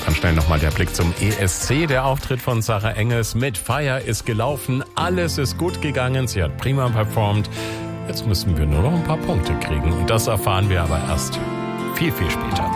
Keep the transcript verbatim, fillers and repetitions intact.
Dann schnell nochmal der Blick zum E S C. Der Auftritt von Sarah Engels mit Feier ist gelaufen. Alles ist gut gegangen. Sie hat prima performt. Jetzt müssen wir nur noch ein paar Punkte kriegen. Und das erfahren wir aber erst viel, viel später.